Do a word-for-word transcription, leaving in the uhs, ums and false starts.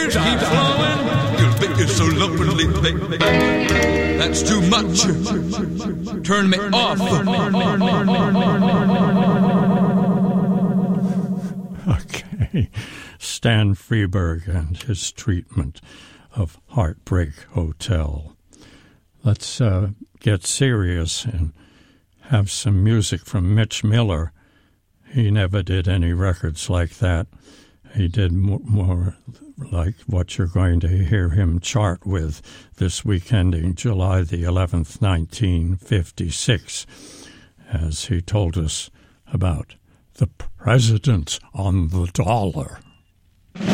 Keep flowing, you'll think you're so lonely, baby. That's too much. Turn me off. Okay, Stan Freberg and his treatment of Heartbreak Hotel. Let's uh, get serious and have some music from Mitch Miller. He never did any records like that. He did more, more like what you're going to hear him chart with this week ending July the eleventh, nineteen fifty-six, as he told us about the president on the dollar.